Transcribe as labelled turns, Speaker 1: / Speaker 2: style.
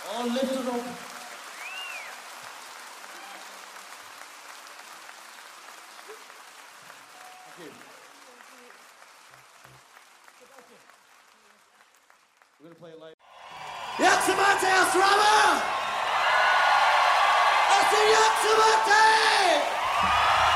Speaker 1: All lifted up. Thank you. We're going to play it live.
Speaker 2: Jak se máte, Ostrava? Asi jak se máte?